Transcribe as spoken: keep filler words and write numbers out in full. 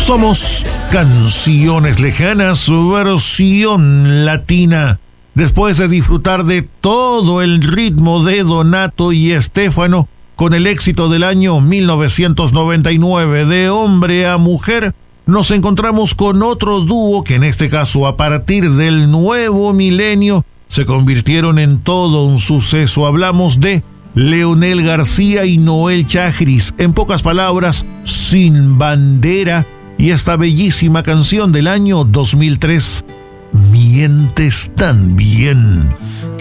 Somos Canciones Lejanas, versión latina. Después de disfrutar de todo el ritmo de Donato y Estefano, con el éxito del año mil novecientos noventa y nueve de Hombre a Mujer, nos encontramos con otro dúo que en este caso a partir del nuevo milenio se convirtieron en todo un suceso. Hablamos de Leonel García y Noel Chagris, en pocas palabras, Sin Bandera, y esta bellísima canción del año dos mil tres, Mientes tan bien.